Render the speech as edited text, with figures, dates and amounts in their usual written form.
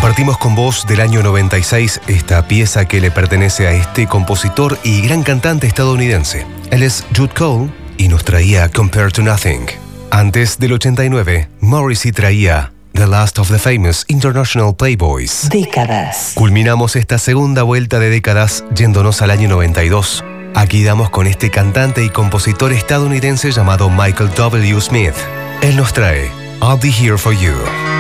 Compartimos con vos del año 96 esta pieza que le pertenece a este compositor y gran cantante estadounidense. Él es Jude Cole y nos traía Compared to Nothing. Antes del 89, Morrissey traía The Last of the Famous International Playboys. Décadas. Culminamos esta segunda vuelta de décadas yéndonos al año 92. Aquí damos con este cantante y compositor estadounidense llamado Michael W. Smith. Él nos trae I'll Be Here For You.